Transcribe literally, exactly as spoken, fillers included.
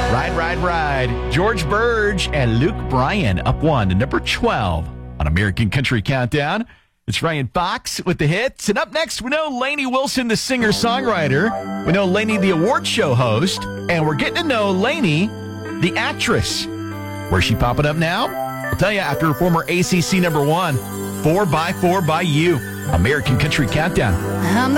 Ride, ride, ride. George Burge and Luke Bryan up one to number twelve on American Country Countdown. It's Ryan Fox with the hits. And up next, we know Lainey Wilson, the singer-songwriter. We know Lainey, the award show host. And we're getting to know Lainey, the actress. Where's she popping up now? I'll tell you after former A C C number one, four by four by You, American Country Countdown. I'm the